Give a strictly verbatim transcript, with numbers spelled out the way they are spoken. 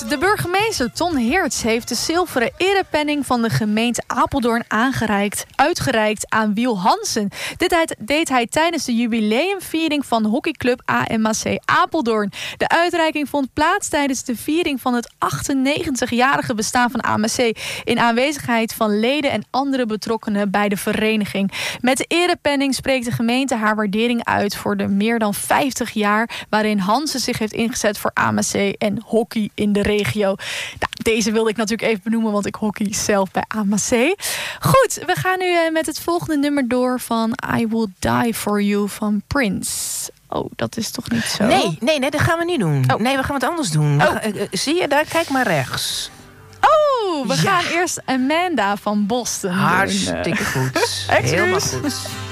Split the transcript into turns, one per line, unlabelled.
De burgemeester Ton Heerts heeft de zilveren erepenning van de gemeente Apeldoorn aangereikt, uitgereikt aan Wiel Hansen. Dit deed hij tijdens de jubileumviering van hockeyclub A M A C Apeldoorn. De uitreiking vond plaats tijdens de viering van het achtennegentigjarige bestaan van A M A C in aanwezigheid van leden en andere betrokkenen bij de vereniging. Met de erepenning spreekt de gemeente haar waardering uit voor de meer dan vijftig jaar waarin Hansen zich heeft ingezet voor A M A C en hockey in de regio. Nou, deze wilde ik natuurlijk even benoemen, want ik hockey zelf bij A M A C. Goed, we gaan nu uh, met het volgende nummer door van I Will Die For You van Prince. Oh, dat is toch niet zo?
Nee, nee, nee, dat gaan we niet doen.
Oh.
Nee, we gaan wat anders doen.
Oh.
We gaan, uh, zie je daar? Kijk maar rechts.
Oh, we
Ja.
gaan eerst Amanda van Boston doen.
Hartstikke goed.
Excuus.
Helemaal goed.